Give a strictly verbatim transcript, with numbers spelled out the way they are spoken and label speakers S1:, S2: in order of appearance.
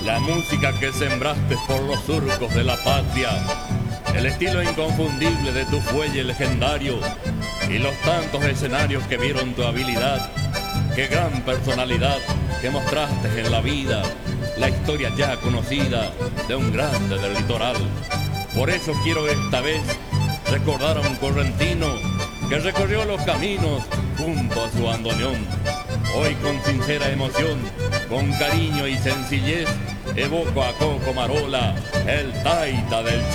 S1: La música que sembraste por los surcos de la patria, el estilo inconfundible de tu fuelle legendario y los tantos escenarios que vieron tu habilidad. Qué gran personalidad que mostraste en la vida, la historia ya conocida de un grande del litoral. Por eso quiero esta vez recordar a un correntino que recorrió los caminos junto a su bandoneón. Hoy con sincera emoción, con cariño y sencillez, evoco a Coco Marola, el taita del